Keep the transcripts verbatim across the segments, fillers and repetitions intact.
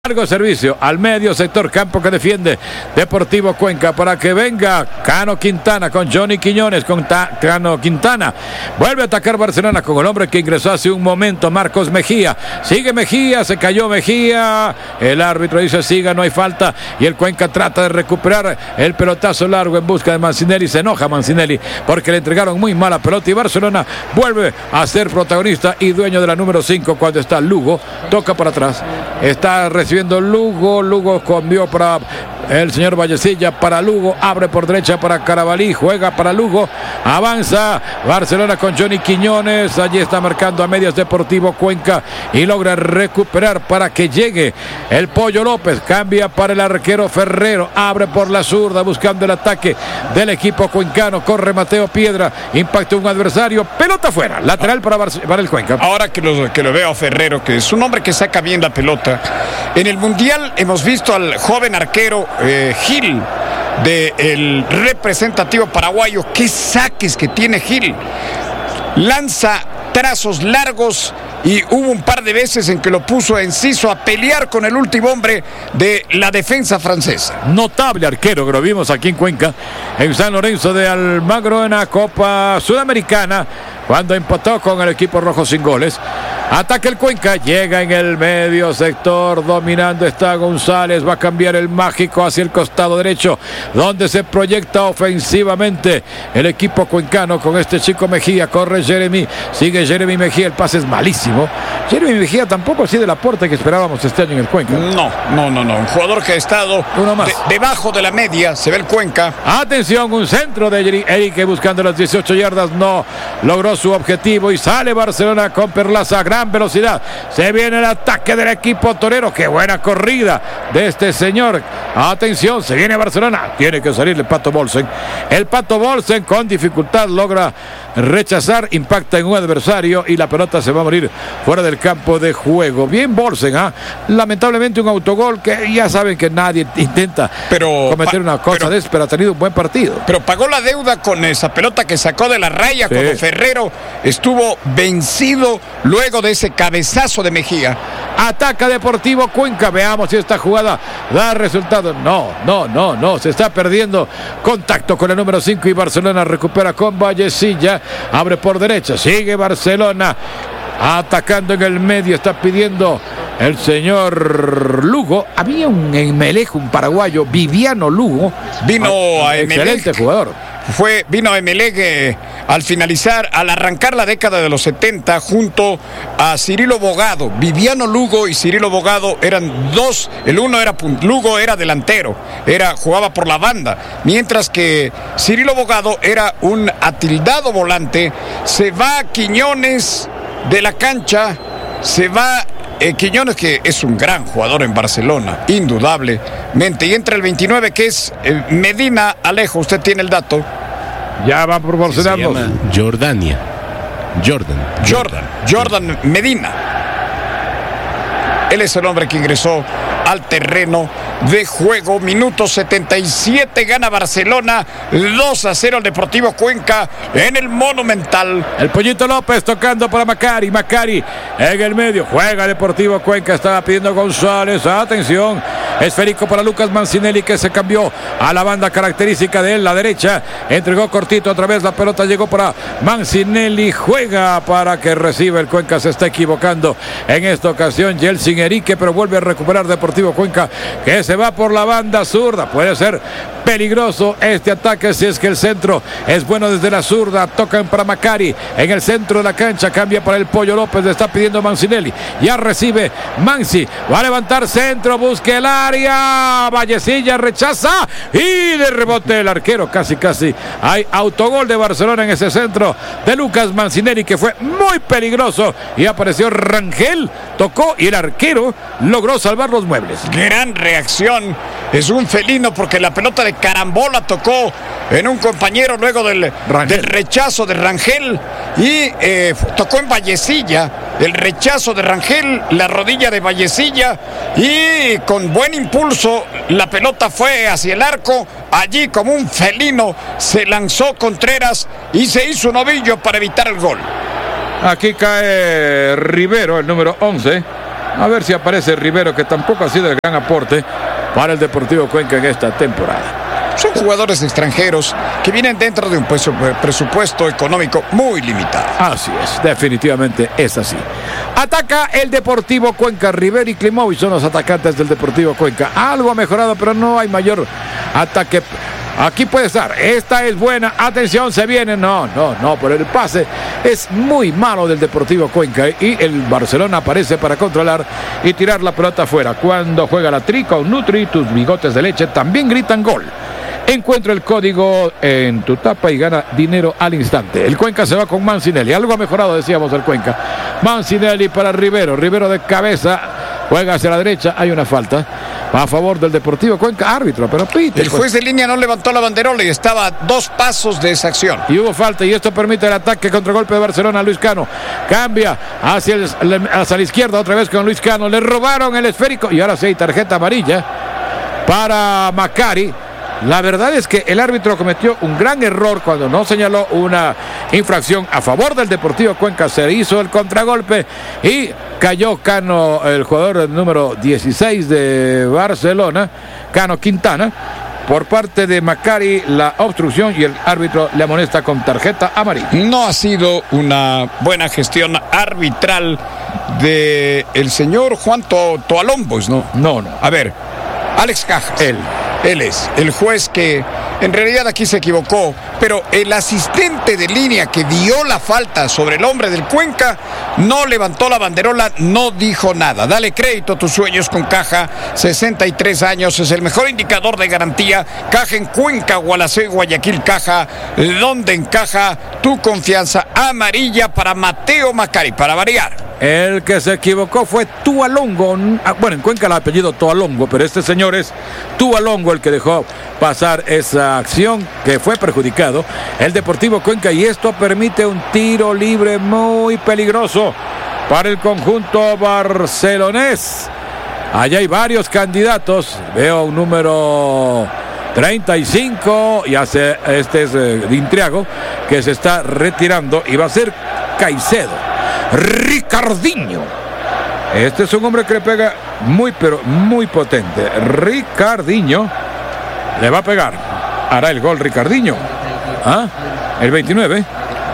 Largo servicio al medio sector campo que defiende Deportivo Cuenca para que venga Cano Quintana con Johnny Quiñones, con Ta Cano Quintana. Vuelve a atacar Barcelona con el hombre que ingresó hace un momento, Marcos Mejía. Sigue Mejía, se cayó Mejía. El árbitro dice siga, no hay falta. Y el Cuenca trata de recuperar el pelotazo largo en busca de Mancinelli. Se enoja Mancinelli porque le entregaron muy mala pelota y Barcelona vuelve a ser protagonista y dueño de la número cinco cuando está Lugo. Toca por atrás. Está recibiendo Lugo, Lugo cambió para el señor Vallecilla, para Lugo, abre por derecha para Carabalí, juega para Lugo, avanza Barcelona con Johnny Quiñones, allí está marcando a medias Deportivo Cuenca y logra recuperar para que llegue el Pollo López, cambia para el arquero Ferrero, abre por la zurda buscando el ataque del equipo cuencano, corre Mateo Piedra, impacta un adversario, pelota fuera, lateral para, para el Cuenca. Ahora que lo, que lo veo a Ferrero, que es un hombre que saca bien la pelota, en el Mundial hemos visto al joven arquero eh, Gil, del representativo paraguayo. Qué saques que tiene Gil, lanza trazos largos y hubo un par de veces en que lo puso enciso a pelear con el último hombre de la defensa francesa. Notable arquero que lo vimos aquí en Cuenca, en San Lorenzo de Almagro en la Copa Sudamericana, cuando empató con el equipo rojo sin goles. Ataca el Cuenca, llega en el medio sector, dominando está González, va a cambiar el mágico hacia el costado derecho, donde se proyecta ofensivamente el equipo cuencano con este chico Mejía, corre Jeremy, sigue Jeremy Mejía, el pase es malísimo. Jeremy Mejía tampoco así del aporte que esperábamos este año en el Cuenca. No, no, no, no, un jugador que ha estado Uno más. De, debajo de la media, se ve el Cuenca. Atención, un centro de Eric buscando las dieciocho yardas, no logró su objetivo y sale Barcelona con Perlaza a gran velocidad. Se viene el ataque del equipo torero. Qué buena corrida de este señor. Atención, se viene Barcelona. Tiene que salir el Pato Bolsen. El Pato Bolsen con dificultad logra rechazar, impacta en un adversario y la pelota se va a morir fuera del campo de juego. Bien Bolsen, ¿ah? Lamentablemente un autogol que ya saben que nadie intenta pero, cometer una cosa de eso, pero ha tenido un buen partido. Pero pagó la deuda con esa pelota que sacó de la raya sí. Cuando Ferrero estuvo vencido luego de ese cabezazo de Mejía. Ataca Deportivo Cuenca, veamos si esta jugada da resultado. No, no, no, no, se está perdiendo contacto con el número cinco y Barcelona recupera con Vallecilla, abre por derecha, sigue Barcelona atacando en el medio, está pidiendo el señor Lugo. Había un Emelec, un paraguayo, Viviano Lugo, vino a Emelec, excelente jugador. Fue, vino a Emelec eh, al finalizar, al arrancar la década de los setenta junto a Cirilo Bogado. Viviano Lugo y Cirilo Bogado eran dos, el uno era, Lugo era delantero, era, jugaba por la banda, mientras que Cirilo Bogado era un atildado volante. Se va Quiñones de la cancha, se va Eh, Quiñones, que es un gran jugador en Barcelona, indudablemente, y entra el veintinueve que es eh, Medina Alejo. Usted tiene el dato. Ya va por proporcionarnos. Se llama Jordania. Jordan. Jordan. Jordan Medina. Él es el hombre que ingresó al terreno de juego. Minuto setenta y siete, gana Barcelona dos a cero al Deportivo Cuenca en el Monumental. El Pollito López tocando para Macari, Macari en el medio, juega Deportivo Cuenca, estaba pidiendo González, atención, esférico para Lucas Mancinelli que se cambió a la banda característica de él, la derecha, entregó cortito otra vez, la pelota llegó para Mancinelli, juega para que reciba el Cuenca, se está equivocando en esta ocasión Yeltsin Erique, pero vuelve a recuperar Deportivo Cuenca que se va por la banda zurda, puede ser peligroso este ataque si es que el centro es bueno desde la zurda, tocan para Macari en el centro de la cancha, cambia para el Pollo López, le está pidiendo Mancinelli, ya recibe Mansi, va a levantar centro, busca el área, Vallecilla rechaza y de rebote el arquero, casi casi hay autogol de Barcelona en ese centro de Lucas Mancinelli que fue muy peligroso y apareció Rangel, tocó y el arquero logró salvar los muebles. Gran reacción, es un felino porque la pelota de carambola tocó en un compañero luego del, del rechazo de Rangel y eh, tocó en Vallecilla, el rechazo de Rangel, la rodilla de Vallecilla y con buen impulso la pelota fue hacia el arco, allí como un felino se lanzó Contreras y se hizo un ovillo para evitar el gol. Aquí cae Rivero, el número once. A ver si aparece Rivero, que tampoco ha sido de gran aporte para el Deportivo Cuenca en esta temporada. Son jugadores extranjeros que vienen dentro de un presupuesto económico muy limitado. Así es, definitivamente es así. Ataca el Deportivo Cuenca. Rivero y Klimovic son los atacantes del Deportivo Cuenca. Algo ha mejorado, pero no hay mayor ataque. Aquí puede estar, esta es buena, atención, se viene, no, no, no, pero el pase es muy malo del Deportivo Cuenca y el Barcelona aparece para controlar y tirar la pelota afuera. Cuando juega la Tri con Nutri, tus bigotes de leche también gritan gol. Encuentra el código en tu tapa y gana dinero al instante. El Cuenca se va con Mancinelli, algo ha mejorado, decíamos, el Cuenca. Mancinelli para Rivero, Rivero de cabeza, juega hacia la derecha, hay una falta a favor del Deportivo Cuenca, árbitro, pero pite. El juez de línea no levantó la banderola y estaba a dos pasos de esa acción. Y hubo falta, y esto permite el ataque contra golpe de Barcelona. Luis Cano cambia hacia, el, hacia la izquierda otra vez con Luis Cano. Le robaron el esférico y ahora sí hay tarjeta amarilla para Macari. La verdad es que el árbitro cometió un gran error cuando no señaló una infracción a favor del Deportivo Cuenca. Se hizo el contragolpe y cayó Cano, el jugador número dieciséis de Barcelona, Cano Quintana. Por parte de Macari, la obstrucción, y el árbitro le amonesta con tarjeta amarilla. No ha sido una buena gestión arbitral de el señor Juan to Toalombos, ¿no? No, no. A ver, Alex Cajas. Él. Él es el juez que en realidad aquí se equivocó, pero el asistente de línea que dio la falta sobre el hombre del Cuenca no levantó la banderola, no dijo nada. Dale crédito a tus sueños con Caja, sesenta y tres años, es el mejor indicador de garantía. Caja en Cuenca, Gualaceo y Guayaquil. Caja, donde encaja tu confianza. Amarilla para Mateo Macari, para variar. El que se equivocó fue Tualongo. Bueno, en Cuenca el apellido Toalongo, pero este señor es Tualongo el que dejó pasar esa acción, que fue perjudicado el Deportivo Cuenca, y esto permite un tiro libre muy peligroso para el conjunto barcelonés. Allá hay varios candidatos. Veo un número treinta y cinco y hace este es eh, Dintriago, que se está retirando, y va a ser Caicedo. Ricardinho. Este es un hombre que le pega muy, pero muy potente. Ricardinho le va a pegar. Hará el gol Ricardinho. ¿Ah? El veintinueve.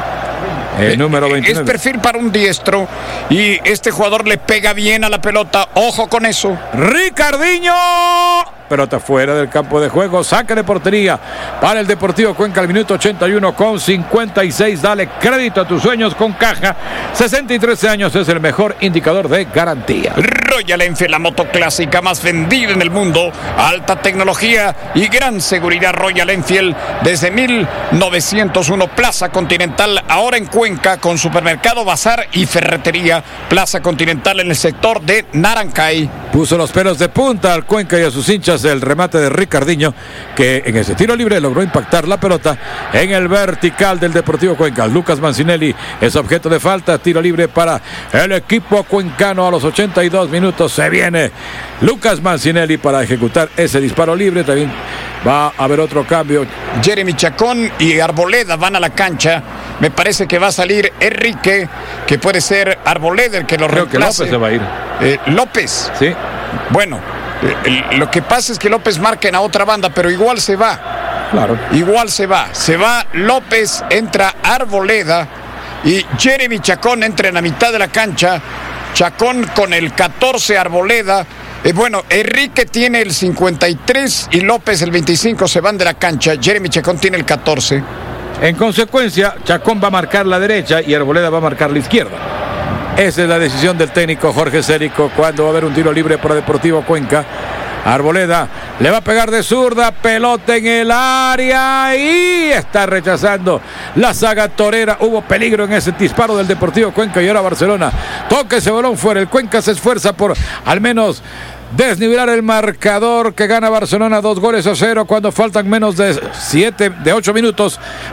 El número veintinueve. Es perfil para un diestro y este jugador le pega bien a la pelota. Ojo con eso. Ricardinho. Pelota fuera del campo de juego. Saque de portería para el Deportivo Cuenca al minuto ochenta y uno con cincuenta y seis. Dale crédito a tus sueños con Caja. sesenta y tres años es el mejor indicador de garantía. Royal Enfield, la moto clásica más vendida en el mundo. Alta tecnología y gran seguridad. Royal Enfield desde mil novecientos uno. Plaza Continental, ahora en Cuenca, con supermercado, bazar y ferretería. Plaza Continental en el sector de Narancay. Puso los pelos de punta al Cuenca y a sus hinchas el remate de Ricardinho, que en ese tiro libre logró impactar la pelota en el vertical del Deportivo Cuenca. Lucas Mancinelli es objeto de falta. Tiro libre para el equipo cuencano a los ochenta y dos minutos. Se viene Lucas Mancinelli para ejecutar ese disparo libre. También va a haber otro cambio. Jeremy Chacón y Arboleda van a la cancha. Me parece que va a salir Enrique, que puede ser Arboleda el que lo Creo reemplace. que López se va a ir. Eh, López. Sí. Bueno, eh, lo que pasa es que López marca en la otra banda, pero igual se va. Claro. Igual se va. Se va López, entra Arboleda y Jeremy Chacón entra en la mitad de la cancha. Chacón con el catorce, Arboleda. Eh, bueno, Enrique tiene el cincuenta y tres y López el veinticinco, se van de la cancha. Jeremy Chacón tiene el catorce. En consecuencia, Chacón va a marcar la derecha y Arboleda va a marcar la izquierda. Esa es la decisión del técnico Jorge Cérico cuando va a haber un tiro libre para Deportivo Cuenca. Arboleda le va a pegar de zurda, pelota en el área y está rechazando la saga torera. Hubo peligro en ese disparo del Deportivo Cuenca y ahora Barcelona toca ese balón fuera. El Cuenca se esfuerza por al menos desnivelar el marcador, que gana Barcelona dos goles a cero cuando faltan menos de siete, de ocho minutos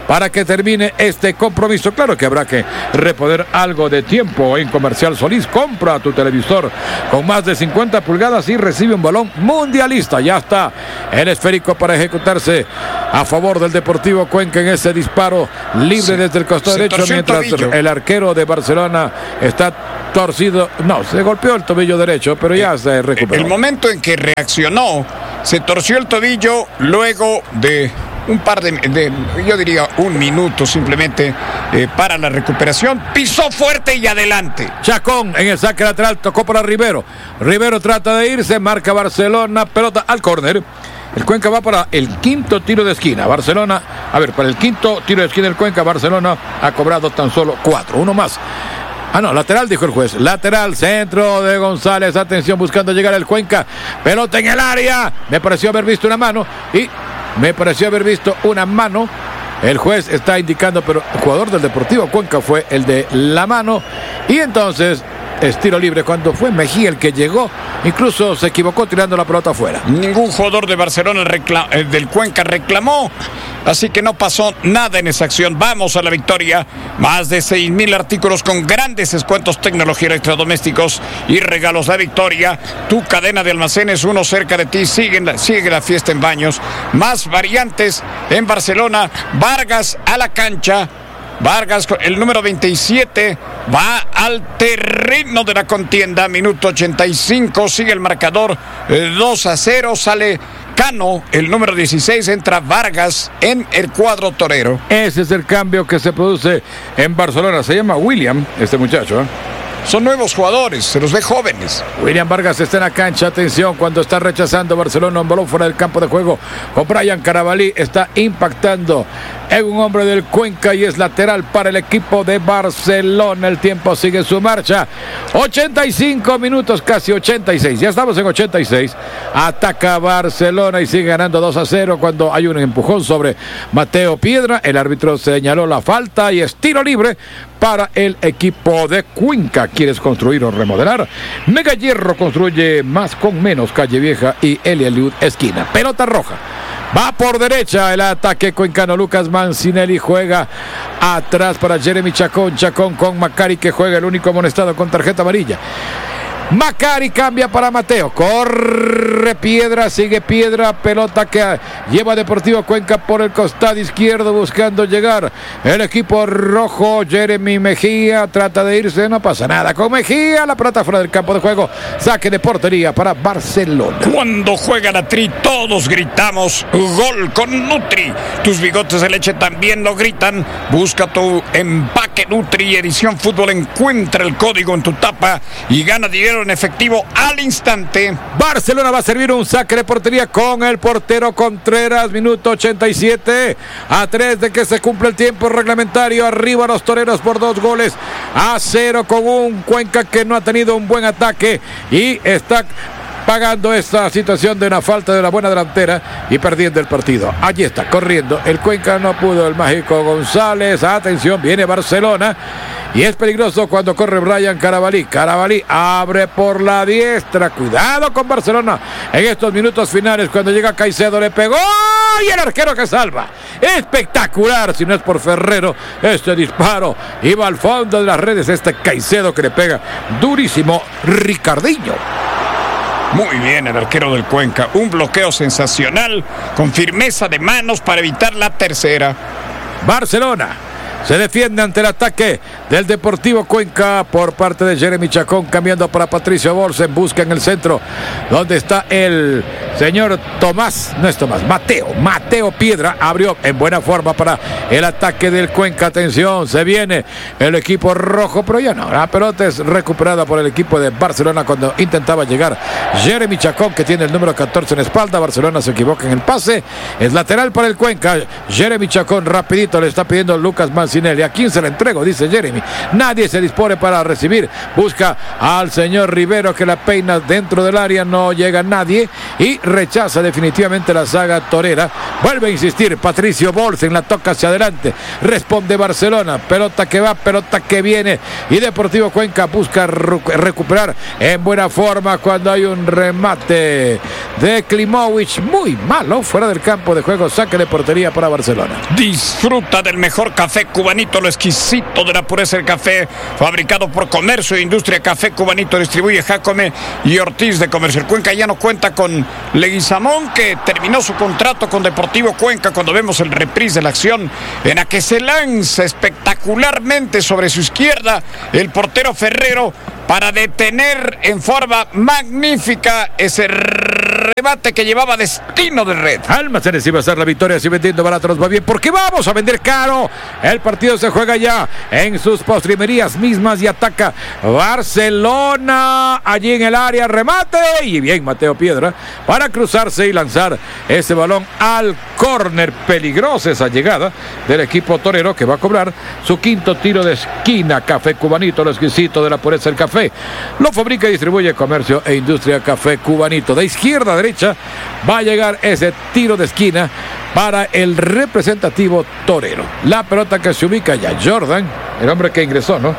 para que termine este compromiso. Claro que habrá que reponer algo de tiempo en Comercial Solís. Compra tu televisor con más de cincuenta pulgadas y recibe un balón mundialista. Ya está el esférico para ejecutarse a favor del Deportivo Cuenca en ese disparo libre sí, desde el costado derecho, mientras el, el arquero de Barcelona está torcido. No, se golpeó el tobillo derecho, pero ya eh, se recuperó. El momento en que reaccionó, se torció el tobillo luego de un par de, de yo diría un minuto simplemente eh, para la recuperación, pisó fuerte y adelante. Chacón en el saque lateral, tocó para Rivero. Rivero trata de irse, marca Barcelona, pelota al córner. El Cuenca va para el quinto tiro de esquina. Barcelona, a ver, para el quinto tiro de esquina del Cuenca, Barcelona ha cobrado tan solo cuatro, uno más. Ah, no, lateral, dijo el juez. Lateral, centro de González. Atención, buscando llegar el Cuenca. Pelota en el área. Me pareció haber visto una mano. Y me pareció haber visto una mano. El juez está indicando, pero el jugador del Deportivo Cuenca fue el de la mano. Y entonces es tiro libre cuando fue Mejía el que llegó. Incluso se equivocó tirando la pelota afuera. Ningún jugador de Barcelona recla- eh, del Cuenca reclamó. Así que no pasó nada en esa acción. Vamos a la victoria. Más de seis mil artículos con grandes descuentos, tecnología, electrodomésticos y regalos. La victoria. Tu cadena de almacenes, uno cerca de ti. Sigue la, sigue la fiesta en Baños. Más variantes en Barcelona. Vargas a la cancha. Vargas, el número veintisiete, va al terreno de la contienda. Minuto ochenta y cinco. Sigue el marcador eh, dos a cero. Sale Cano, el número dieciséis, entra Vargas en el cuadro torero. Ese es el cambio que se produce en Barcelona. Se llama William, este muchacho, ¿eh? Son nuevos jugadores, se los ve jóvenes. William Vargas está en la cancha. Atención, cuando está rechazando Barcelona un balón fuera del campo de juego. Con Brian Carabalí está impactando en un hombre del Cuenca y es lateral para el equipo de Barcelona. El tiempo sigue su marcha. ochenta y cinco minutos, casi ochenta y seis. Ya estamos en ochenta y seis. Ataca Barcelona y sigue ganando dos a cero cuando hay un empujón sobre Mateo Piedra. El árbitro señaló la falta y es tiro libre para el equipo de Cuenca. ¿Quieres construir o remodelar? Mega Hierro construye más con menos. Calle Vieja y Eliud esquina. Pelota roja. Va por derecha el ataque cuencano. Lucas Mancinelli juega atrás para Jeremy Chacón. Chacón con Macari, que juega el único amonestado con tarjeta amarilla. Macari cambia para Mateo. Corre Piedra, sigue Piedra. Pelota que lleva Deportivo Cuenca por el costado izquierdo buscando llegar el equipo rojo. Jeremy Mejía trata de irse, no pasa nada con Mejía. La pelota fuera del campo de juego. Saque de portería para Barcelona. Cuando juega la Tri, todos gritamos gol con Nutri. Tus bigotes de leche también lo gritan. Busca tu empaque Nutri edición fútbol. Encuentra el código en tu tapa y gana dinero en efectivo al instante. Barcelona va a servir un saque de portería con el portero Contreras. Minuto ochenta y siete. A tres de que se cumple el tiempo reglamentario. Arriba los toreros por dos goles a cero con un Cuenca que no ha tenido un buen ataque y está pagando esta situación de una falta de la buena delantera y perdiendo el partido. Allí está, corriendo. El Cuenca no pudo, el mágico González. Atención, viene Barcelona. Y es peligroso cuando corre Brian Carabalí. Carabalí abre por la diestra. Cuidado con Barcelona en estos minutos finales. Cuando llega Caicedo le pegó. Y el arquero que salva. Espectacular, si no es por Ferrero. Este disparo iba al fondo de las redes. Este Caicedo que le pega durísimo. Ricardinho. Muy bien el arquero del Cuenca. Un bloqueo sensacional con firmeza de manos para evitar la tercera. Barcelona se defiende ante el ataque del Deportivo Cuenca por parte de Jeremy Chacón, cambiando para Patricio Bolsen, busca en el centro donde está el señor Tomás, no es Tomás, Mateo, Mateo Piedra, abrió en buena forma para el ataque del Cuenca. Atención, se viene el equipo rojo, pero ya no, la pelota es recuperada por el equipo de Barcelona cuando intentaba llegar Jeremy Chacón, que tiene el número catorce en espalda. Barcelona se equivoca en el pase, es lateral para el Cuenca. Jeremy Chacón rapidito le está pidiendo Lucas Mancinelli, ¿a quién se la entrego?, dice Jeremy. Nadie se dispone para recibir, busca al señor Rivero que la peina dentro del área, no llega nadie y rechaza definitivamente la saga torera. Vuelve a insistir Patricio Bolsen, la toca hacia adelante, responde Barcelona, pelota que va, pelota que viene, y Deportivo Cuenca busca recuperar en buena forma cuando hay un remate de Klimovic muy malo fuera del campo de juego, saque de portería para Barcelona. Disfruta del mejor café cubanito, lo exquisito de la pureza del café, fabricado por Comercio e Industria. Café Cubanito distribuye Jacome y Ortiz de Comercio. El Cuenca ya no cuenta con Leguizamón, que terminó su contrato con Deportivo Cuenca. Cuando vemos el reprise de la acción en la que se lanza espectacularmente sobre su izquierda el portero Ferrero para detener en forma magnífica ese remate que llevaba destino de red. Almacenes iba a ser la victoria, si vendiendo barato nos va bien, porque vamos a vender caro. El partido se juega ya en sus postrimerías mismas y ataca Barcelona allí en el área, remate y bien Mateo Piedra para cruzarse y lanzar ese balón al córner. Peligrosa esa llegada del equipo torero, que va a cobrar su quinto tiro de esquina. Café Cubanito, lo exquisito de la pureza del café, lo fabrica y distribuye Comercio e Industria. Café Cubanito. De izquierda a derecha va a llegar ese tiro de esquina para el representativo torero. La pelota que se ubica ya Jordan, el hombre que ingresó, ¿no?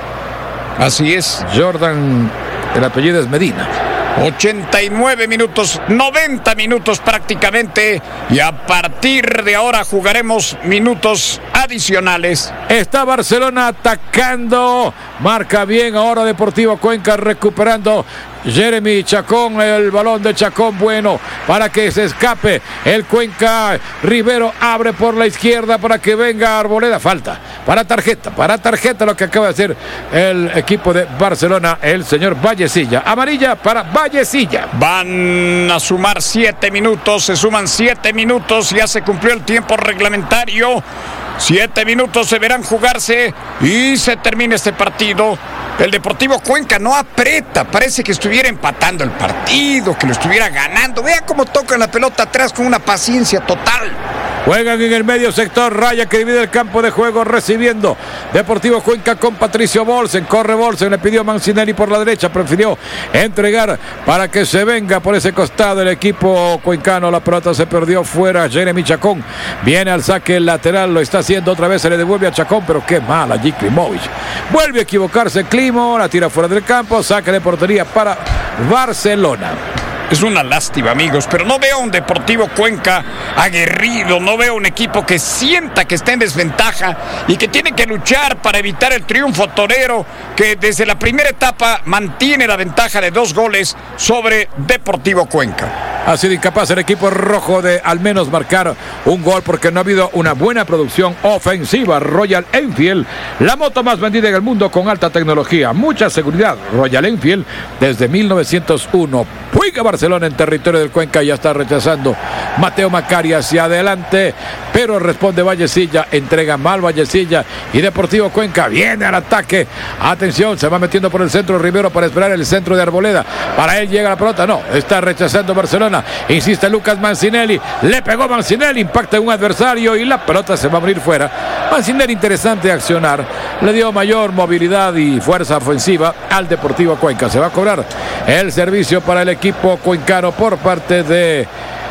Así es. Jordan, el apellido es Medina. ochenta y nueve minutos, noventa minutos prácticamente, y a partir de ahora jugaremos minutos adicionales. Está Barcelona atacando, marca bien ahora Deportivo Cuenca, recuperando Jeremy Chacón, el balón de Chacón bueno para que se escape el Cuenca. Rivero abre por la izquierda para que venga Arboleda, falta para tarjeta, para tarjeta lo que acaba de hacer el equipo de Barcelona, el señor Vallecilla, amarilla para Vallecilla. Van a sumar siete minutos, se suman siete minutos, ya se cumplió el tiempo reglamentario. Siete minutos se verán jugarse y se termina este partido. El Deportivo Cuenca no aprieta, parece que estuviera empatando el partido, que lo estuviera ganando. Vea cómo tocan la pelota atrás con una paciencia total. Juegan en el medio sector, raya que divide el campo de juego, recibiendo Deportivo Cuenca con Patricio Bolsen. Corre Bolsen, le pidió Mancinelli por la derecha, prefirió entregar para que se venga por ese costado el equipo cuencano. La pelota se perdió fuera. Jeremy Chacón viene al saque lateral, lo está haciendo otra vez, se le devuelve a Chacón, pero qué mal allí Klimovic. Vuelve a equivocarse Klimo, la tira fuera del campo, saque de portería para Barcelona. Es una lástima, amigos, pero no veo un Deportivo Cuenca aguerrido, no veo un equipo que sienta que está en desventaja y que tiene que luchar para evitar el triunfo torero, que desde la primera etapa mantiene la ventaja de dos goles sobre Deportivo Cuenca. Ha sido incapaz el equipo rojo de al menos marcar un gol porque no ha habido una buena producción ofensiva. Royal Enfield, la moto más vendida en el mundo con alta tecnología, mucha seguridad. Royal Enfield desde mil novecientos uno. Juega Barcelona en territorio del Cuenca, ya está rechazando Mateo Macari hacia adelante, pero responde Vallecilla, entrega mal Vallecilla y Deportivo Cuenca viene al ataque. Atención, se va metiendo por el centro Rivero para esperar el centro de Arboleda. Para él llega la pelota, no, está rechazando Barcelona. Insiste Lucas Mancinelli, le pegó Mancinelli, impacta en un adversario y la pelota se va a abrir fuera. Mancinelli, interesante accionar, le dio mayor movilidad y fuerza ofensiva al Deportivo Cuenca. Se va a cobrar el servicio para el equipo cuencano por parte de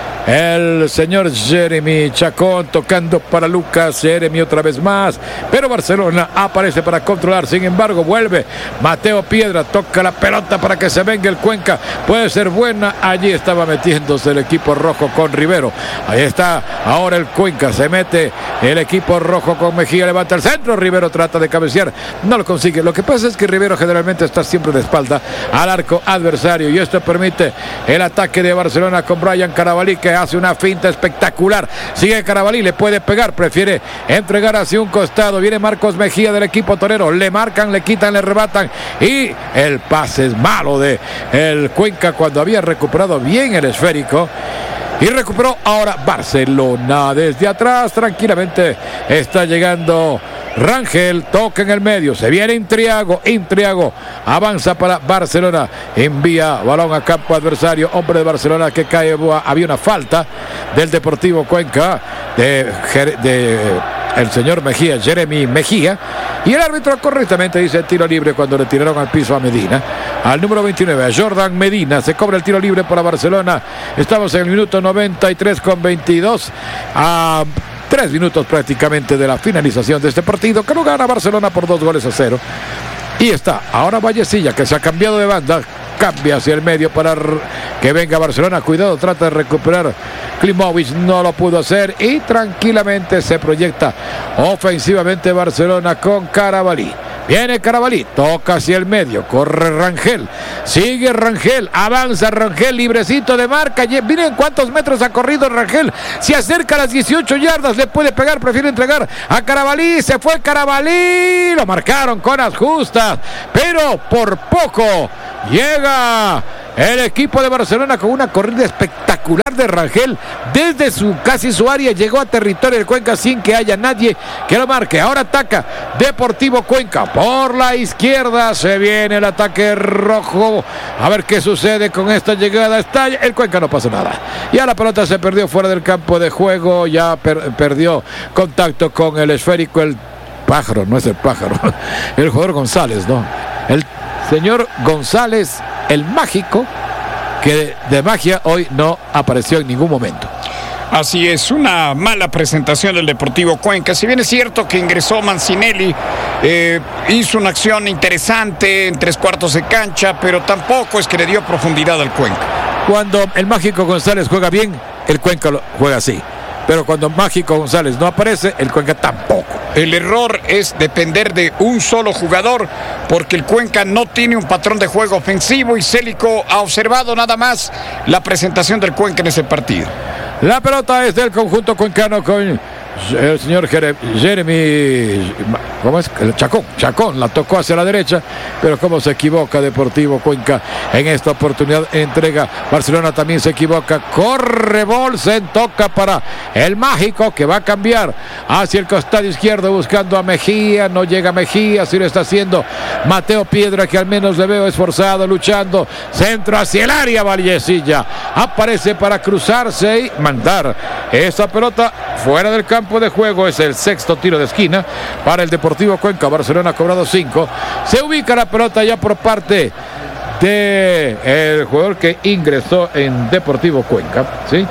el señor Jeremy Chacón, tocando para Lucas Jeremy otra vez más, pero Barcelona aparece para controlar. Sin embargo, vuelve Mateo Piedra, toca la pelota para que se venga el Cuenca, puede ser buena. Allí estaba metiéndose el equipo rojo con Rivero. Ahí está ahora el Cuenca, se mete el equipo rojo con Mejía, levanta el centro, Rivero trata de cabecear, no lo consigue. Lo que pasa es que Rivero generalmente está siempre de espalda al arco adversario y esto permite el ataque de Barcelona con Brian Carabalí, que hace una finta espectacular. Sigue Carabalí, le puede pegar, prefiere entregar hacia un costado. Viene Marcos Mejía del equipo torero, le marcan, le quitan, le rebatan y el pase es malo de el Cuenca cuando había recuperado bien el esférico. Y recuperó ahora Barcelona desde atrás, tranquilamente está llegando Rangel, toca en el medio, se viene Intriago, Intriago avanza para Barcelona, envía balón a campo adversario, hombre de Barcelona que cae, había una falta del Deportivo Cuenca de, de el señor Mejía, Jeremy Mejía, y el árbitro correctamente dice tiro libre cuando le tiraron al piso a Medina. Al número veintinueve, a Jordan Medina, se cobra el tiro libre para Barcelona. Estamos en el minuto noventa y tres con veintidós, a tres minutos prácticamente de la finalización de este partido, que lo gana Barcelona por dos goles a cero. Y está ahora Vallecilla, que se ha cambiado de banda, cambia hacia el medio para que venga Barcelona. Cuidado, trata de recuperar Klimovic, no lo pudo hacer y tranquilamente se proyecta ofensivamente Barcelona con Carabalí. Viene Carabalí, toca hacia el medio, corre Rangel, sigue Rangel, avanza Rangel, librecito de marca. Miren cuántos metros ha corrido Rangel, se acerca a las dieciocho yardas, le puede pegar, prefiere entregar a Carabalí, se fue Carabalí, lo marcaron con las justas, pero por poco llega el equipo de Barcelona con una corrida espectacular de Rangel desde su casi su área, llegó a territorio del Cuenca sin que haya nadie que lo marque. Ahora ataca Deportivo Cuenca por la izquierda, se viene el ataque rojo, a ver qué sucede con esta llegada. Está el Cuenca, no pasa nada, ya la pelota se perdió fuera del campo de juego, ya per, perdió contacto con el esférico, el pájaro, no es el pájaro, el jugador González, no, el señor González, el mágico, que de, de magia hoy no apareció en ningún momento. Así es, una mala presentación del Deportivo Cuenca. Si bien es cierto que ingresó Mancinelli, eh, hizo una acción interesante en tres cuartos de cancha, pero tampoco es que le dio profundidad al Cuenca. Cuando el mágico González juega bien, el Cuenca lo juega así. Pero cuando Mágico González no aparece, el Cuenca tampoco. El error es depender de un solo jugador, porque el Cuenca no tiene un patrón de juego ofensivo y Célico ha observado nada más la presentación del Cuenca en ese partido. La pelota es del conjunto cuencano con el señor Jeremy, ¿cómo es? El Chacón, Chacón la tocó hacia la derecha, pero cómo se equivoca Deportivo Cuenca en esta oportunidad, entrega. Barcelona también se equivoca, corre Bolsen, toca para el mágico que va a cambiar hacia el costado izquierdo buscando a Mejía, no llega Mejía, sí lo está haciendo Mateo Piedra, que al menos le veo esforzado, luchando, centro hacia el área, Vallecilla aparece para cruzarse y mandar esa pelota fuera del campo de juego. Es el sexto tiro de esquina para el Deportivo Cuenca. Barcelona ha cobrado cinco. Se ubica la pelota ya por parte de el jugador que ingresó en Deportivo Cuenca, ¿sí?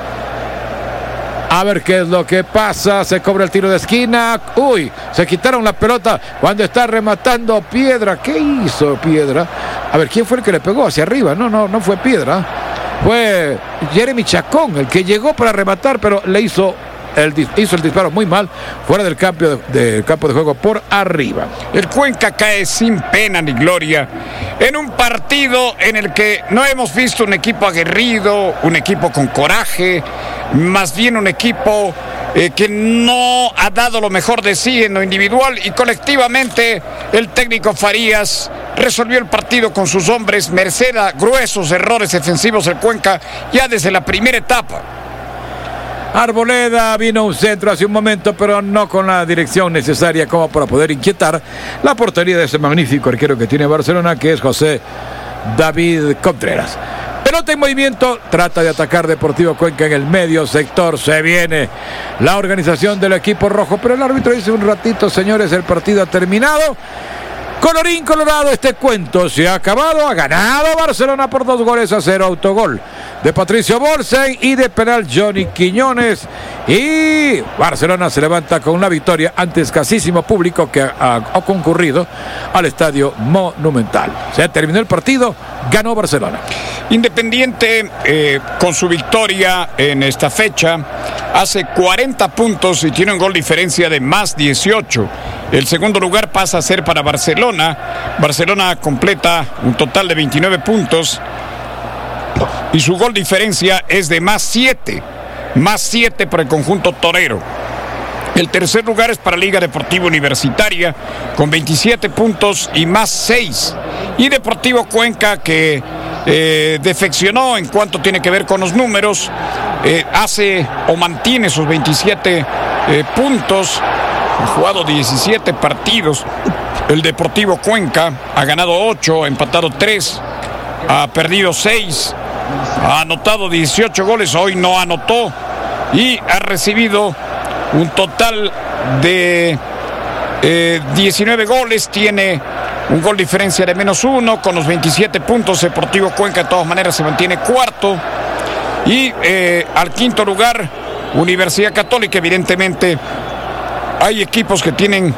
A ver qué es lo que pasa. Se cobra el tiro de esquina. Uy, se quitaron la pelota cuando está rematando Piedra. ¿Qué hizo Piedra? A ver, ¿quién fue el que le pegó hacia arriba? No, no, no fue Piedra. Fue Jeremy Chacón el que llegó para rematar, pero le hizo El, hizo el disparo muy mal, fuera del campo de, del campo de juego por arriba. El Cuenca cae sin pena ni gloria en un partido en el que no hemos visto un equipo aguerrido, un equipo con coraje, más bien un equipo eh, que no ha dado lo mejor de sí en lo individual, y colectivamente el técnico Farías resolvió el partido con sus hombres, merced a gruesos errores defensivos del Cuenca ya desde la primera etapa. Arboleda vino un centro hace un momento, pero no con la dirección necesaria como para poder inquietar la portería de ese magnífico arquero que tiene Barcelona, que es José David Contreras. Pelota en movimiento, trata de atacar Deportivo Cuenca en el medio sector, se viene la organización del equipo rojo, pero el árbitro dice un ratito, señores, el partido ha terminado. Colorín colorado, este cuento se ha acabado, ha ganado Barcelona por dos goles a cero, autogol de Patricio Bolsen y de penal Johnny Quiñones, y Barcelona se levanta con una victoria ante escasísimo público que ha, ha concurrido al Estadio Monumental. Se terminó el partido, ganó Barcelona. Independiente, eh, con su victoria en esta fecha, hace cuarenta puntos y tiene un gol diferencia de más dieciocho. El segundo lugar pasa a ser para Barcelona. Barcelona completa un total de veintinueve puntos y su gol diferencia es de más siete. Más siete para el conjunto torero. El tercer lugar es para Liga Deportiva Universitaria con veintisiete puntos y más seis. Y Deportivo Cuenca, que eh, defeccionó en cuanto tiene que ver con los números, eh, hace o mantiene sus veintisiete eh, puntos. Ha jugado diecisiete partidos. El Deportivo Cuenca ha ganado ocho, ha empatado tres, ha perdido seis, ha anotado dieciocho goles, hoy no anotó y ha recibido un total de eh, diecinueve goles, tiene un gol diferencia de menos uno, con los veintisiete puntos. Deportivo Cuenca de todas maneras se mantiene cuarto. Y eh, al quinto lugar, Universidad Católica. Evidentemente hay equipos que tienen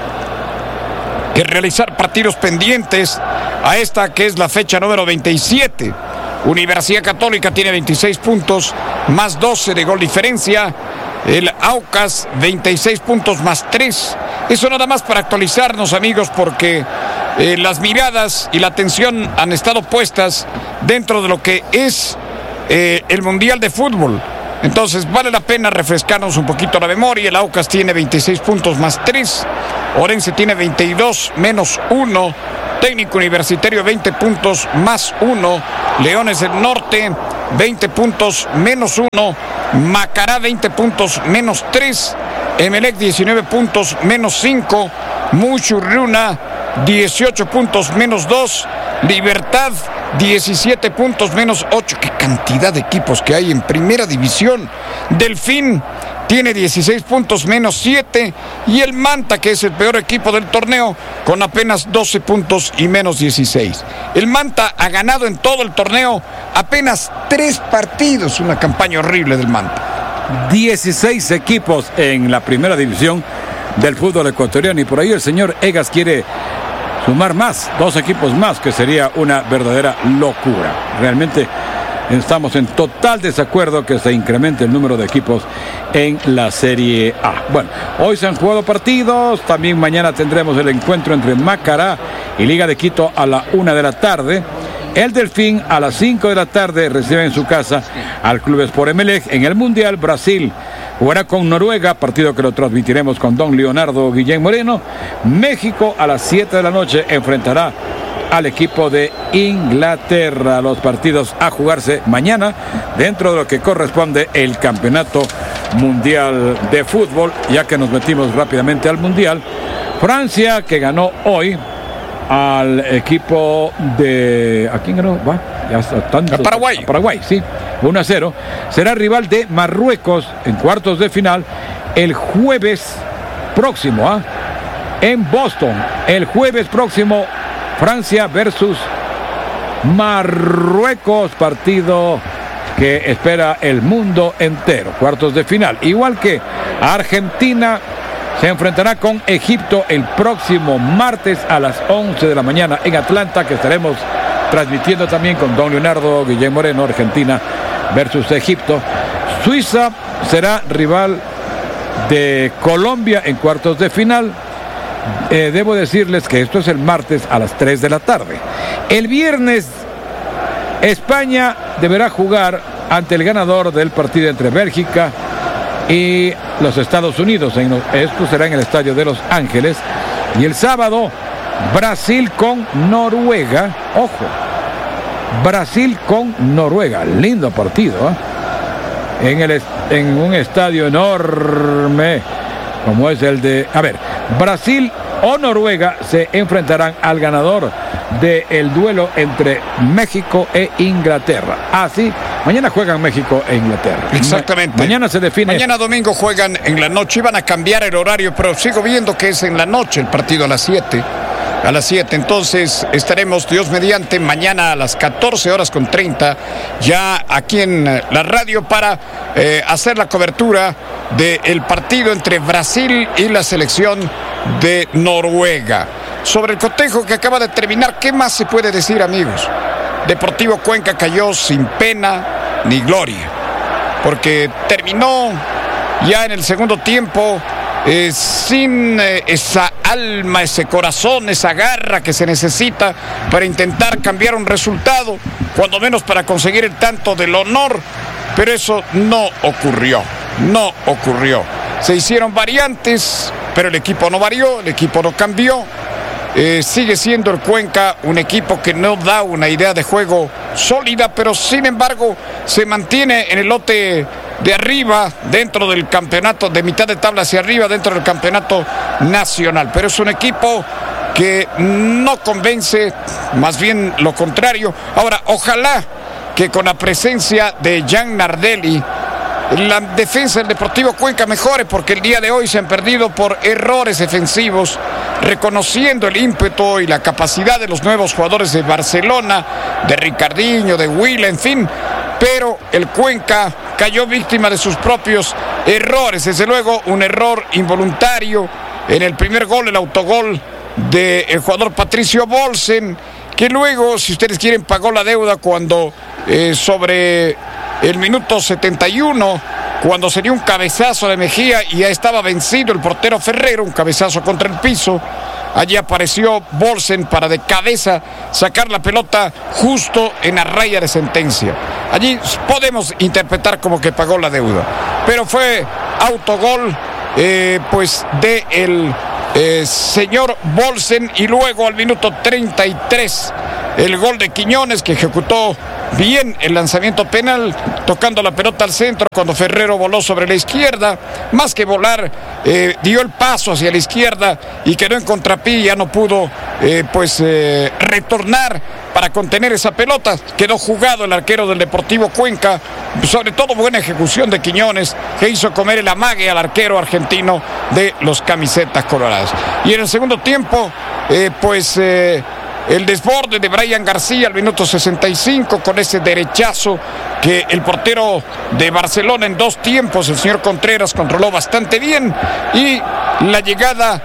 que realizar partidos pendientes a esta que es la fecha número veintisiete. Universidad Católica tiene veintiséis puntos, más doce de gol diferencia. El Aucas, veintiséis puntos más tres. Eso nada más para actualizarnos, amigos, porque eh, las miradas y la atención han estado puestas dentro de lo que es eh, el Mundial de Fútbol. Entonces vale la pena refrescarnos un poquito la memoria. El Aucas tiene veintiséis puntos más tres. Orense tiene veintidós menos uno. Técnico Universitario veinte puntos más uno. Leones del Norte veinte puntos menos uno. Macará veinte puntos menos tres. Emelec diecinueve puntos menos cinco. Muchurruna dieciocho puntos menos dos. Libertad diecisiete puntos menos ocho. Qué cantidad de equipos que hay en primera división. Delfín tiene dieciséis puntos menos siete. Y el Manta, que es el peor equipo del torneo, con apenas doce puntos y menos dieciséis. El Manta ha ganado en todo el torneo apenas tres partidos. Una campaña horrible del Manta. dieciséis equipos en la primera división del fútbol ecuatoriano. Y por ahí el señor Egas quiere sumar más, dos equipos más, que sería una verdadera locura. Realmente estamos en total desacuerdo que se incremente el número de equipos en la Serie A. Bueno, hoy se han jugado partidos. También mañana tendremos el encuentro entre Macará y Liga de Quito a la una de la tarde. El Delfín a las cinco de la tarde recibe en su casa al Club Sport Emelec. En el Mundial, Brasil jugará con Noruega, partido que lo transmitiremos con don Leonardo Guillén Moreno. México a las siete de la noche enfrentará al equipo de Inglaterra. Los partidos a jugarse mañana dentro de lo que corresponde el Campeonato Mundial de Fútbol. Ya que nos metimos rápidamente al Mundial, Francia, que ganó hoy al equipo de... ¿A quién ganó? Va, ya está tanto. A Paraguay. A Paraguay, sí. uno a cero. Será rival de Marruecos en cuartos de final el jueves próximo, ¿ah? En Boston. El jueves próximo, Francia versus Marruecos. Partido que espera el mundo entero. Cuartos de final. Igual que Argentina se enfrentará con Egipto el próximo martes a las once de la mañana en Atlanta, que estaremos transmitiendo también con don Leonardo Guillén Moreno. Argentina versus Egipto. Suiza será rival de Colombia en cuartos de final. Eh, debo decirles que esto es el martes a las tres de la tarde. El viernes, España deberá jugar ante el ganador del partido entre Bélgica y los Estados Unidos. Esto será en el estadio de Los Ángeles. Y el sábado, Brasil con Noruega. Ojo, Brasil con Noruega. Lindo partido, ¿eh? en, el, en un estadio enorme como es el de... A ver, Brasil o Noruega se enfrentarán al ganador del duelo entre México e Inglaterra. Así, mañana juegan México e Inglaterra. Exactamente. Ma- mañana se define. Mañana domingo juegan en la noche. Iban a cambiar el horario, pero sigo viendo que es en la noche el partido a las siete. A las siete, entonces estaremos, Dios mediante, mañana a las catorce horas con treinta, ya aquí en la radio para eh, hacer la cobertura del partido entre Brasil y la selección de Noruega. Sobre el cotejo que acaba de terminar, ¿qué más se puede decir, amigos? Deportivo Cuenca cayó sin pena ni gloria, porque terminó ya en el segundo tiempo Eh, sin eh, esa alma, ese corazón, esa garra que se necesita para intentar cambiar un resultado, cuando menos para conseguir el tanto del honor, pero eso no ocurrió, no ocurrió. Se hicieron variantes, pero el equipo no varió, el equipo no cambió. Eh, sigue siendo el Cuenca un equipo que no da una idea de juego sólida, pero sin embargo se mantiene en el lote de arriba dentro del campeonato, de mitad de tabla hacia arriba dentro del campeonato nacional. Pero es un equipo que no convence, más bien lo contrario. Ahora, ojalá que con la presencia de Jan Nardelli la defensa del Deportivo Cuenca mejore, porque el día de hoy se han perdido por errores defensivos, reconociendo el ímpetu y la capacidad de los nuevos jugadores de Barcelona, de Ricardinho, de Will, en fin, pero el Cuenca cayó víctima de sus propios errores. Desde luego un error involuntario en el primer gol, el autogol del jugador Patricio Bolsen, que luego, si ustedes quieren, pagó la deuda cuando eh, sobre el minuto setenta y uno, cuando se dio un cabezazo de Mejía y ya estaba vencido el portero Ferrero, un cabezazo contra el piso. Allí apareció Bolsen para de cabeza sacar la pelota justo en la raya de sentencia. Allí podemos interpretar como que pagó la deuda, pero fue autogol eh, pues de el eh, señor Bolsen, y luego al minuto treinta y tres el gol de Quiñones, que ejecutó bien el lanzamiento penal, tocando la pelota al centro cuando Ferrero voló sobre la izquierda. Más que volar, eh, dio el paso hacia la izquierda y quedó en contrapié, ya no pudo eh, pues eh, retornar para contener esa pelota. Quedó jugado el arquero del Deportivo Cuenca, sobre todo buena ejecución de Quiñones, que hizo comer el amague al arquero argentino de los camisetas coloradas. Y en el segundo tiempo, eh, pues eh, el desborde de Brian García al minuto sesenta y cinco, con ese derechazo que el portero de Barcelona en dos tiempos, el señor Contreras, controló bastante bien, y la llegada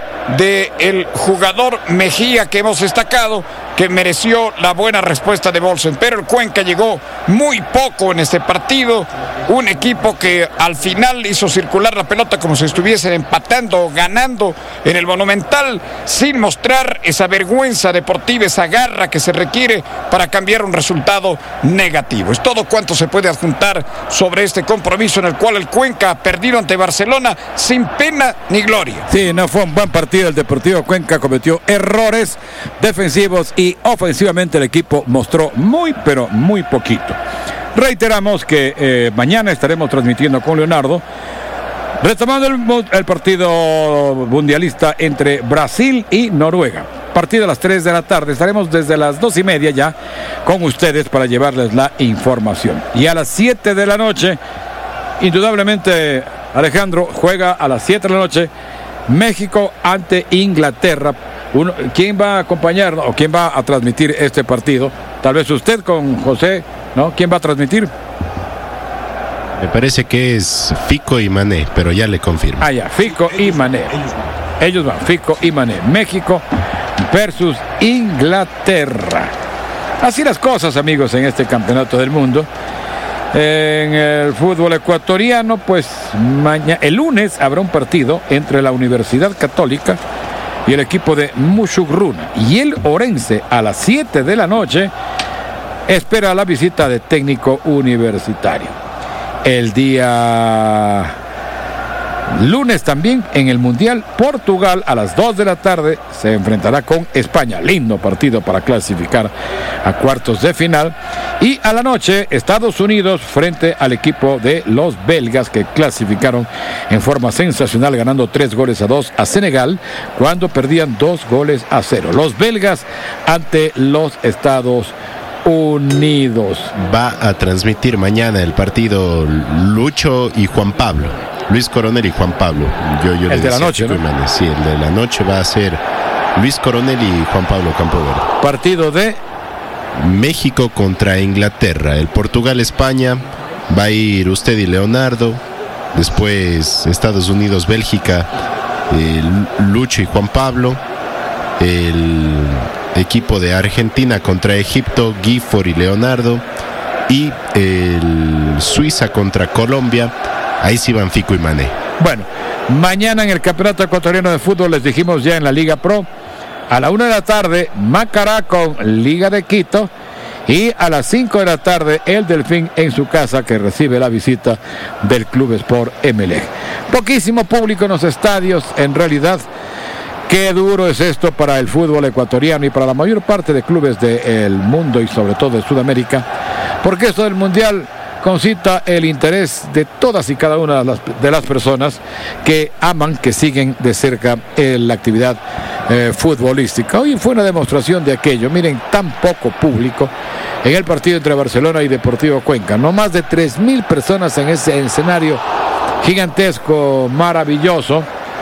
del jugador Mejía, que hemos destacado, que mereció la buena respuesta de Bolsen. Pero el Cuenca llegó muy poco en este partido, un equipo que al final hizo circular la pelota como si estuviesen empatando o ganando en el Monumental, sin mostrar esa vergüenza deportiva, esa garra que se requiere para cambiar un resultado negativo. Es todo cuanto se puede adjuntar sobre este compromiso, en el cual el Cuenca ha perdido ante Barcelona sin pena ni gloria. Sí, no fue un buen partido. El Deportivo Cuenca cometió errores defensivos y ofensivamente el equipo mostró muy, pero muy poquito. Reiteramos que eh, mañana estaremos transmitiendo con Leonardo, retomando el, el partido mundialista entre Brasil y Noruega. Partido a las tres de la tarde. Estaremos desde las dos y media ya con ustedes para llevarles la información. Y a las siete de la noche, indudablemente, Alejandro, juega a las siete de la noche México ante Inglaterra. Uno, ¿quién va a acompañar o quién va a transmitir este partido? Tal vez usted con José, ¿no? ¿Quién va a transmitir? Me parece que es Fico y Mané, pero ya le confirmo. Ah, ya, Fico y Mané. Ellos van, Fico y Mané. México versus Inglaterra. Así las cosas, amigos, en este campeonato del mundo. En el fútbol ecuatoriano, pues mañana, el lunes habrá un partido entre la Universidad Católica y el equipo de Musugruna. Y el Orense, a las siete de la noche, espera la visita de Técnico Universitario. El día lunes también, en el Mundial, Portugal a las dos de la tarde se enfrentará con España. Lindo partido para clasificar a cuartos de final. Y a la noche, Estados Unidos frente al equipo de los belgas, que clasificaron en forma sensacional, ganando tres goles a dos a Senegal cuando perdían dos goles a cero. Los belgas ante los Estados Unidos. Va a transmitir mañana el partido Lucho y Juan Pablo. Luis Coronel y Juan Pablo. Yo, yo el de la noche, ¿no? Mané. Sí, el de la noche va a ser Luis Coronel y Juan Pablo Campoverde. Partido de México contra Inglaterra. El Portugal-España va a ir usted y Leonardo. Después Estados Unidos-Bélgica, Lucho y Juan Pablo. El equipo de Argentina contra Egipto, Gifford y Leonardo. Y el Suiza contra Colombia, ahí sí van Fico y Mané. Bueno, mañana en el Campeonato Ecuatoriano de Fútbol, les dijimos ya en la Liga Pro, a la una de la tarde, Macará con Liga de Quito, y a las cinco de la tarde, el Delfín en su casa, que recibe la visita del Club Sport Emelec. Poquísimo público en los estadios, en realidad. Qué duro es esto para el fútbol ecuatoriano y para la mayor parte de clubes del mundo y sobre todo de Sudamérica, porque esto del Mundial, concita el interés de todas y cada una de las, de las personas que aman, que siguen de cerca eh, la actividad eh, futbolística. Hoy fue una demostración de aquello. Miren, tan poco público en el partido entre Barcelona y Deportivo Cuenca. No más de tres mil personas en ese escenario gigantesco, maravilloso.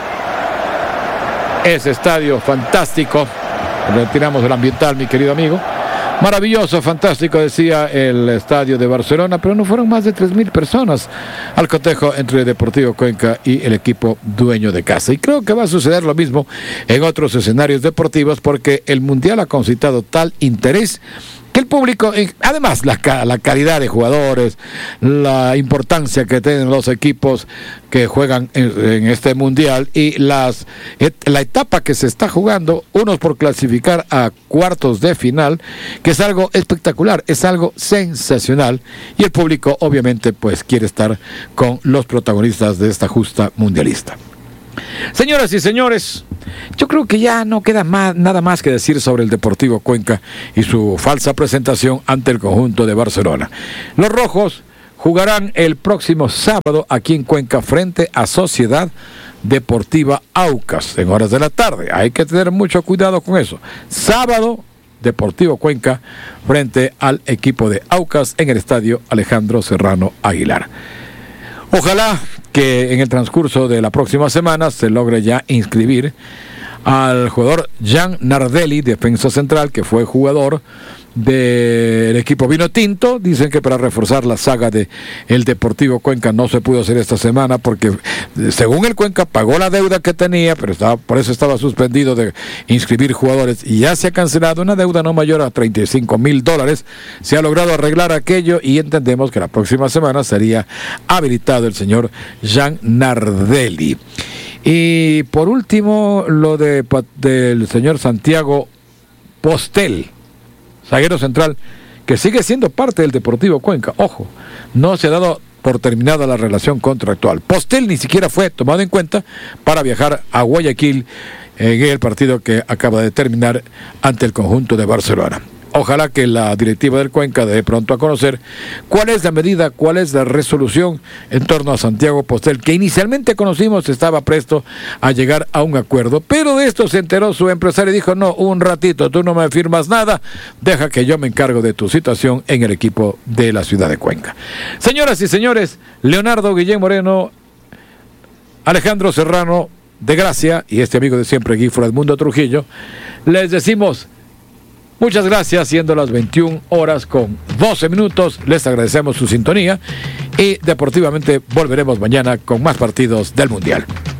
Ese estadio fantástico. Retiramos el ambiental, mi querido amigo. Maravilloso, fantástico, decía el estadio de Barcelona, pero no fueron más de tres mil personas al cotejo entre Deportivo Cuenca y el equipo dueño de casa. Y creo que va a suceder lo mismo en otros escenarios deportivos, porque el Mundial ha concitado tal interés que el público, además la, la calidad de jugadores, la importancia que tienen los equipos que juegan en, en este mundial y las la etapa que se está jugando, unos por clasificar a cuartos de final, que es algo espectacular, es algo sensacional, y el público obviamente pues quiere estar con los protagonistas de esta justa mundialista. Señoras y señores, yo creo que ya no queda más, nada más que decir sobre el Deportivo Cuenca y su falsa presentación ante el conjunto de Barcelona. Los rojos jugarán el próximo sábado aquí en Cuenca frente a Sociedad Deportiva Aucas en horas de la tarde. Hay que tener mucho cuidado con eso. Sábado, Deportivo Cuenca frente al equipo de Aucas en el estadio Alejandro Serrano Aguilar. Ojalá que en el transcurso de la próxima semana se logre ya inscribir al jugador Jan Nardelli, defensa central, que fue jugador del equipo Vino Tinto. Dicen que para reforzar la saga de el Deportivo Cuenca no se pudo hacer esta semana porque según el Cuenca pagó la deuda que tenía, pero estaba, por eso estaba suspendido de inscribir jugadores, y ya se ha cancelado una deuda no mayor a treinta y cinco mil dólares. Se ha logrado arreglar aquello y entendemos que la próxima semana sería habilitado el señor Jan Nardelli. Y por último, lo de, del señor Santiago Postel, zaguero central, que sigue siendo parte del Deportivo Cuenca. Ojo, no se ha dado por terminada la relación contractual. Postel ni siquiera fue tomado en cuenta para viajar a Guayaquil en el partido que acaba de terminar ante el conjunto de Barcelona. Ojalá que la directiva del Cuenca dé pronto a conocer cuál es la medida, cuál es la resolución en torno a Santiago Postel, que inicialmente conocimos estaba presto a llegar a un acuerdo, pero de esto se enteró su empresario y dijo: no, un ratito, tú no me firmas nada, deja que yo me encargo de tu situación en el equipo de la ciudad de Cuenca. Señoras y señores, Leonardo Guillén Moreno, Alejandro Serrano de Gracia y este amigo de siempre, Guifro Edmundo Trujillo, les decimos muchas gracias, siendo las veintiuna horas con doce minutos. Les agradecemos su sintonía y deportivamente volveremos mañana con más partidos del Mundial.